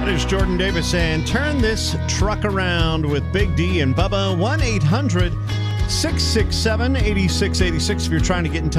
is Jordan Davis and Turn This Truck Around with Big D and Bubba. 1-800-667-8686 if you're trying to get in touch.